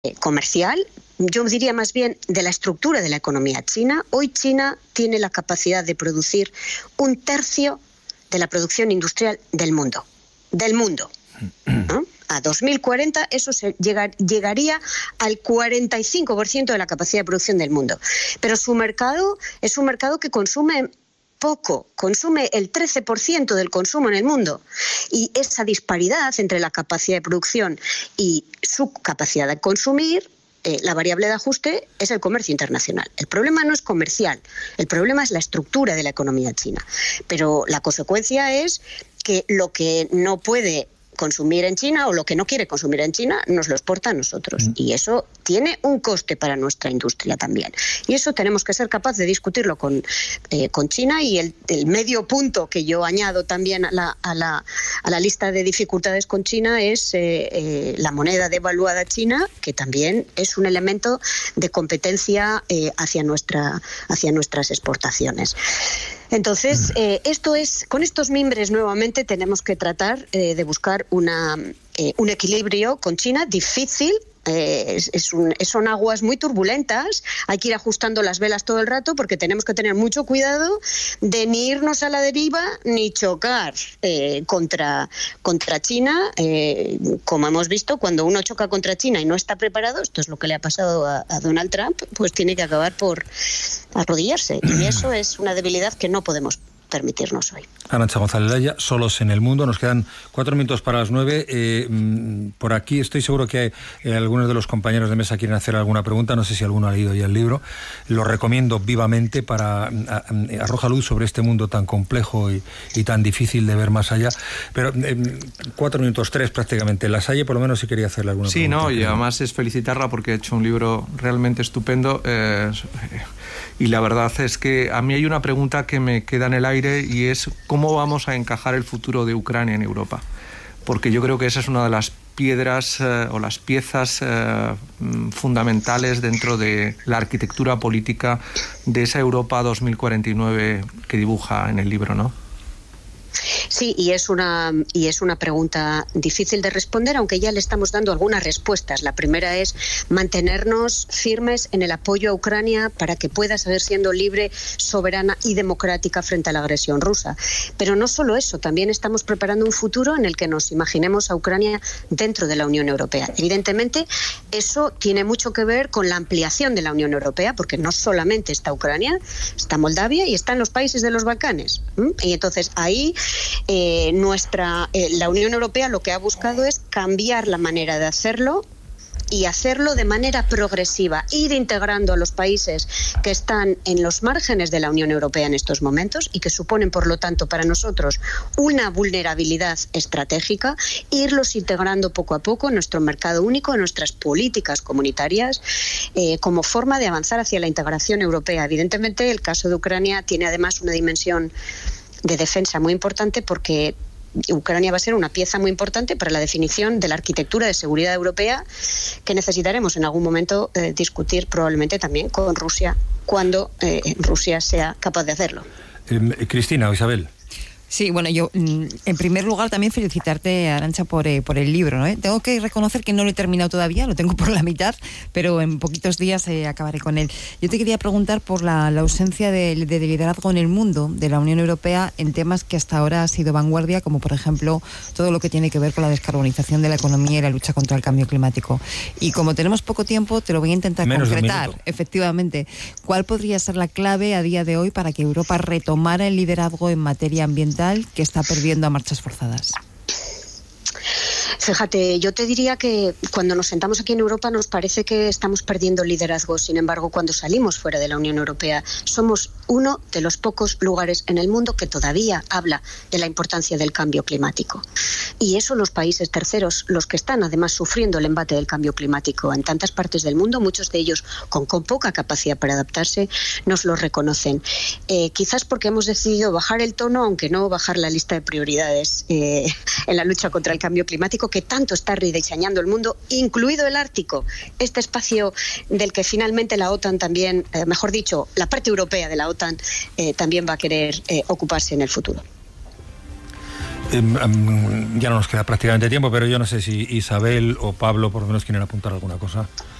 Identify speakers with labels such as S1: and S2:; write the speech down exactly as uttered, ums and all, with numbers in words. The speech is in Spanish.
S1: comercial, yo diría más bien de la estructura de la economía china. Hoy China tiene la capacidad de producir un tercio de la producción industrial del mundo. Del mundo. ¿No? A dos mil cuarenta eso se llegar, llegaría al cuarenta y cinco por ciento de la capacidad de producción del mundo. Pero su mercado es un mercado que consume poco, consume el trece por ciento del consumo en el mundo. Y esa disparidad entre la capacidad de producción y su capacidad de consumir, eh, la variable de ajuste es el comercio internacional. El problema no es comercial, el problema es la estructura de la economía china. Pero la consecuencia es que lo que no puede consumir en China o lo que no quiere consumir en China nos lo exporta a nosotros. Mm. Y eso tiene un coste para nuestra industria también. Y eso tenemos que ser capaces de discutirlo con, eh, con China. Y el, el medio punto que yo añado también a la, a la, a la lista de dificultades con China es eh, eh, la moneda devaluada china, que también es un elemento de competencia eh, hacia, nuestra, hacia nuestras exportaciones. Entonces, eh, esto es, con estos mimbres nuevamente tenemos que tratar eh, de buscar una, eh, un equilibrio con China difícil. Eh, es, es un, son aguas muy turbulentas, hay que ir ajustando las velas todo el rato porque tenemos que tener mucho cuidado de ni irnos a la deriva ni chocar eh, contra, contra China. Eh, como hemos visto, cuando uno choca contra China y no está preparado, esto es lo que le ha pasado a, a Donald Trump, pues tiene que acabar por arrodillarse, y eso es una debilidad que no podemos permitirnos hoy.
S2: Arantxa González Laya, Solos en el Mundo. Nos quedan cuatro minutos para las nueve. Eh, por aquí estoy seguro que hay, eh, algunos de los compañeros de mesa quieren hacer alguna pregunta. No sé si alguno ha leído ya el libro. Lo recomiendo vivamente para a, a, arroja luz sobre este mundo tan complejo y, y tan difícil de ver más allá. Pero eh, cuatro minutos, tres prácticamente. La Salle, por lo menos, si quería hacerle alguna
S3: sí,
S2: pregunta.
S3: Sí, no, y
S2: que...
S3: además es felicitarla porque ha hecho un libro realmente estupendo. Eh, y la verdad es que a mí hay una pregunta que me queda en el aire, y es cómo vamos a encajar el futuro de Ucrania en Europa, porque yo creo que esa es una de las piedras eh, o las piezas eh, fundamentales dentro de la arquitectura política de esa Europa dos mil cuarenta y nueve que dibuja en el libro, ¿no?
S1: Sí, y es una y es una pregunta difícil de responder, aunque ya le estamos dando algunas respuestas. La primera es mantenernos firmes en el apoyo a Ucrania para que pueda seguir siendo libre, soberana y democrática frente a la agresión rusa. Pero no solo eso, también estamos preparando un futuro en el que nos imaginemos a Ucrania dentro de la Unión Europea. Evidentemente, eso tiene mucho que ver con la ampliación de la Unión Europea, porque no solamente está Ucrania, está Moldavia y están los países de los Balcanes. ¿Mm? Y entonces ahí Eh, nuestra eh, la Unión Europea lo que ha buscado es cambiar la manera de hacerlo y hacerlo de manera progresiva, ir integrando a los países que están en los márgenes de la Unión Europea en estos momentos y que suponen, por lo tanto, para nosotros una vulnerabilidad estratégica, irlos integrando poco a poco en nuestro mercado único, en nuestras políticas comunitarias, eh, como forma de avanzar hacia la integración europea. Evidentemente, el caso de Ucrania tiene además una dimensión de defensa muy importante, porque Ucrania va a ser una pieza muy importante para la definición de la arquitectura de seguridad europea que necesitaremos en algún momento eh, discutir probablemente también con Rusia, cuando eh, Rusia sea capaz de hacerlo.
S2: Eh, Cristina o Isabel.
S4: Sí, bueno, yo en primer lugar también felicitarte, Arantxa, por, eh, por el libro, ¿no? ¿Eh? Tengo que reconocer que no lo he terminado todavía, lo tengo por la mitad, pero en poquitos días eh, acabaré con él. Yo te quería preguntar por la, la ausencia de, de liderazgo en el mundo de la Unión Europea en temas que hasta ahora ha sido vanguardia, como por ejemplo todo lo que tiene que ver con la descarbonización de la economía y la lucha contra el cambio climático. Y como tenemos poco tiempo, te lo voy a intentar Menos concretar, efectivamente. ¿Cuál podría ser la clave a día de hoy para que Europa retomara el liderazgo en materia ambiental que está perdiendo a marchas forzadas?
S1: Fíjate, yo te diría que cuando nos sentamos aquí en Europa nos parece que estamos perdiendo liderazgo. Sin embargo, cuando salimos fuera de la Unión Europea, somos uno de los pocos lugares en el mundo que todavía habla de la importancia del cambio climático. Y eso los países terceros, los que están además sufriendo el embate del cambio climático en tantas partes del mundo, muchos de ellos con, con poca capacidad para adaptarse, nos lo reconocen. Eh, quizás porque hemos decidido bajar el tono, aunque no bajar la lista de prioridades eh, en la lucha contra el cambio climático, que tanto está rediseñando el mundo, incluido el Ártico, este espacio del que finalmente la OTAN también, eh, mejor dicho, la parte europea de la OTAN eh, también va a querer eh, ocuparse en el futuro.
S2: ya no nos queda prácticamente tiempo, pero yo no sé si Isabel o Pablo por lo menos quieren apuntar alguna cosa.